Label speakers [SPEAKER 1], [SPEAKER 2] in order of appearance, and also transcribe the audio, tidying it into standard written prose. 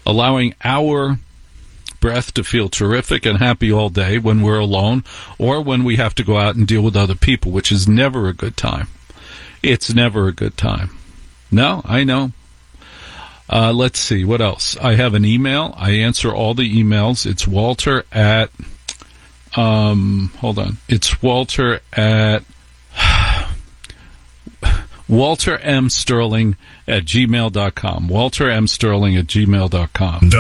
[SPEAKER 1] allowing our breath to feel terrific and happy all day when we're alone or when we have to go out and deal with other people, which is never a good time. It's never a good time. No, I know. Let's see, what else? I have an email. I answer all the emails. It's Walter at, It's Walter at Walter M. Sterling at gmail.com. Walter M. Sterling at gmail.com.